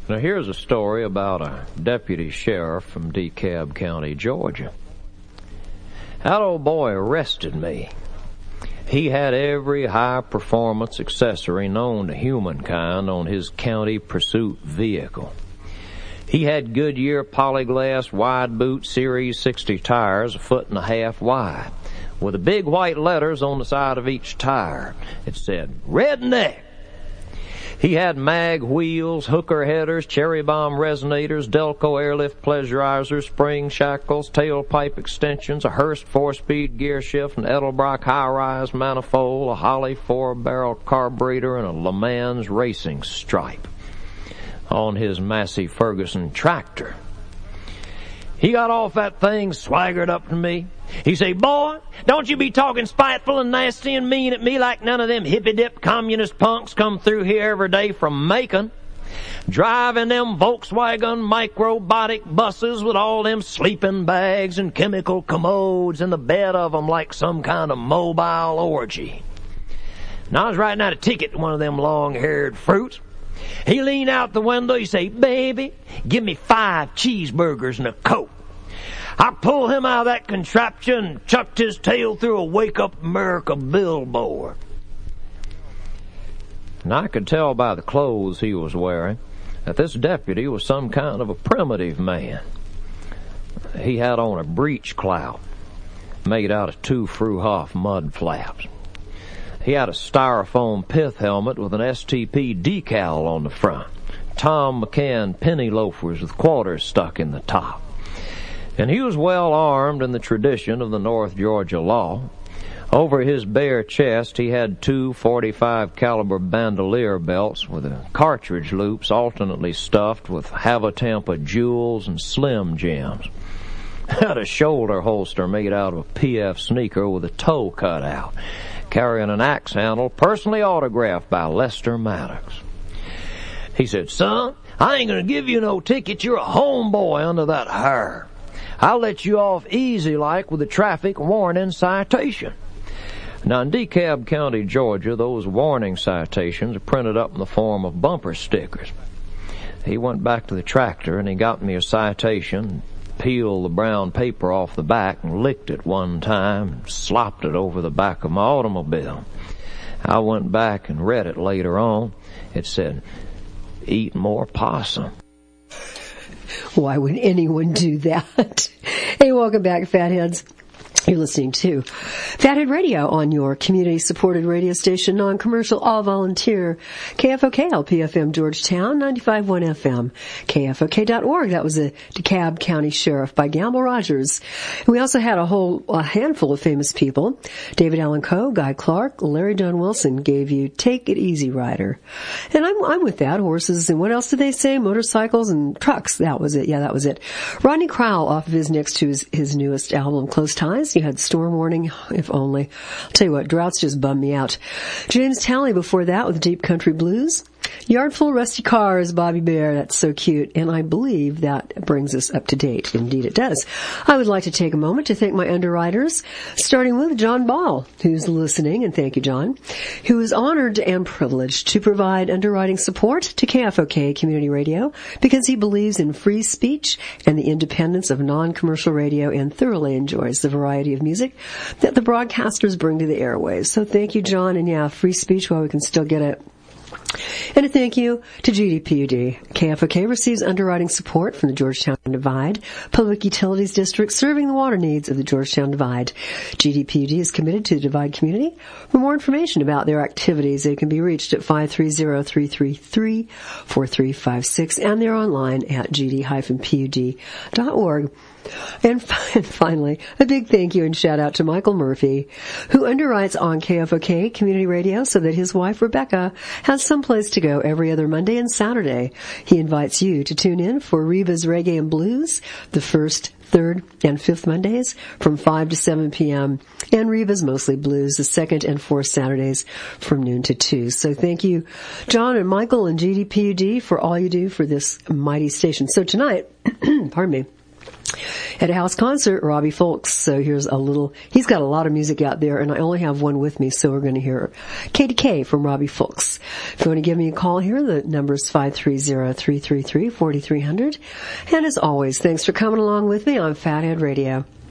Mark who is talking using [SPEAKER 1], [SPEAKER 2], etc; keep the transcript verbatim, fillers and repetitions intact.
[SPEAKER 1] Now, here's a story about a deputy sheriff from DeKalb County, Georgia. That old boy arrested me. He had every high-performance accessory known to humankind on his county pursuit vehicle. He had Goodyear Polyglass wide boot Series sixty tires, a foot and a half wide, with the big white letters on the side of each tire. It said, Redneck. He had mag wheels, hooker headers, cherry bomb resonators, Delco airlift pleasurizers, spring shackles, tailpipe extensions, a Hurst four-speed gear shift, an Edelbrock high-rise manifold, a Holley four-barrel carburetor, and a Le Mans racing stripe on his Massey Ferguson tractor. He got off that thing, swaggered up to me. He said, Boy, don't you be talking spiteful and nasty and mean at me like none of them hippy-dip communist punks come through here every day from Macon, driving them Volkswagen microbotic buses with all them sleeping bags and chemical commodes in the bed of them like some kind of mobile orgy. And I was writing out a ticket to one of them long-haired fruits. He leaned out the window. He said, Baby, give me five cheeseburgers and a Coke. I pulled him out of that contraption and chucked his tail through a Wake Up America billboard. And I could tell by the clothes he was wearing that this deputy was some kind of a primitive man. He had on a breech clout made out of two Fruhoff mud flaps. He had a styrofoam pith helmet with an S T P decal on the front, Tom McCann penny loafers with quarters stuck in the top. And he was well armed in the tradition of the North Georgia law. Over his bare chest, he had two forty-five caliber bandolier belts with the cartridge loops alternately stuffed with Havatampa jewels and Slim Jims. Had a shoulder holster made out of a P F sneaker with a toe cut out, carrying an axe handle personally autographed by Lester Maddox. He said, Son, I ain't going to give you no ticket. You're a homeboy under that hair. I'll let you off easy like with a traffic warning citation. Now, in DeKalb County, Georgia, those warning citations are printed up in the form of bumper stickers. He went back to the tractor and he got me a citation, peeled the brown paper off the back and licked it one time and slopped it over the back of my automobile. I went back and read it later on. It said, Eat more possum.
[SPEAKER 2] Why would anyone do that? Hey, welcome back, Fatheads. You're listening to Fathead Radio on your community-supported radio station, non-commercial, all-volunteer, K F O K L P F M Georgetown, ninety-five point one F M, K F O K dot org. That was a DeKalb County Sheriff by Gamble Rogers. We also had a whole a handful of famous people. David Allen Coe, Guy Clark, Larry John Wilson gave you Take It Easy Rider. And I'm, I'm with that. Horses and what else did they say? Motorcycles and trucks. That was it. Yeah, that was it. Rodney Crowell off of his next to his, his newest album, Close Ties. You had Storm Warning, if only. I'll tell you what, droughts just bum me out. James Talley before that with Deep Country Blues. Yard Full of Rusty Cars, Bobby Bear. That's so cute. And I believe that brings us up to date. Indeed it does. I would like to take a moment to thank my underwriters, starting with John Ball, who's listening, and thank you, John, who is honored and privileged to provide underwriting support to K F O K Community Radio because he believes in free speech and the independence of non-commercial radio and thoroughly enjoys the variety of music that the broadcasters bring to the airwaves. So thank you, John. And yeah, free speech while we can still get it. And a thank you to G D P U D. K F O K receives underwriting support from the Georgetown Divide, Public Utilities District serving the water needs of the Georgetown Divide. G D P U D is committed to the Divide community. For more information about their activities, they can be reached at five three zero, three three three, four three five six, and they're online at g d dash p u d dot org. And finally, a big thank you and shout out to Michael Murphy, who underwrites on K F O K Community Radio so that his wife Rebecca has someplace to go every other Monday and Saturday. He invites you to tune in for Reva's Reggae and Blues the first, third, and fifth Mondays from five to seven p.m. and Reva's Mostly Blues the second and fourth Saturdays from noon to two. So thank you, John and Michael and G D P U D, for all you do for this mighty station. So tonight, pardon me, At a house concert, Robbie Fulks. So here's a little, he's got a lot of music out there, and I only have one with me, so we're going to hear K D K from Robbie Fulks. If you want to give me a call here, the number is five three zero, three three three, four three zero zero. And as always, thanks for coming along with me on Fathead Radio.